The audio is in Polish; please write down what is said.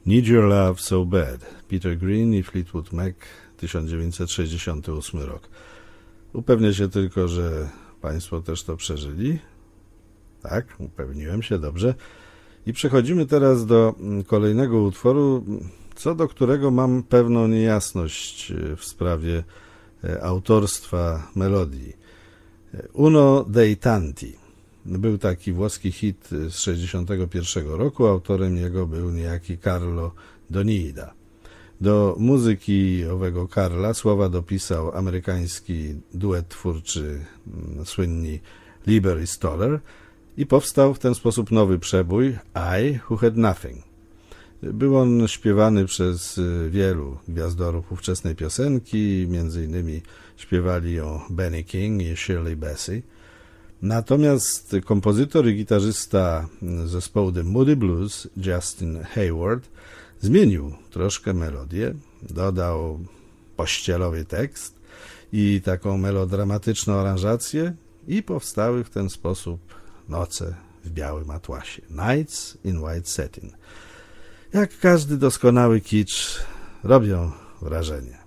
Need Your Love So Bad, Peter Green i Fleetwood Mac, 1968 rok. Upewnię się tylko, że Państwo też to przeżyli. Tak, upewniłem się, dobrze. I przechodzimy teraz do kolejnego utworu, co do którego mam pewną niejasność w sprawie autorstwa melodii. Uno dei tanti. Był taki włoski hit z 1961 roku, autorem jego był niejaki Carlo Donida. Do muzyki owego Carla słowa dopisał amerykański duet twórczy słynni Lieber i Stoller i powstał w ten sposób nowy przebój I Who Had Nothing. Był on śpiewany przez wielu gwiazdorów ówczesnej piosenki, między innymi śpiewali o Benny King i Shirley Bassey. Natomiast kompozytor i gitarzysta zespołu The Moody Blues, Justin Hayward, zmienił troszkę melodię, dodał pościelowy tekst i taką melodramatyczną aranżację i powstały w ten sposób Noce w białym atłasie, Nights in White Satin. Jak każdy doskonały kicz, robią wrażenie.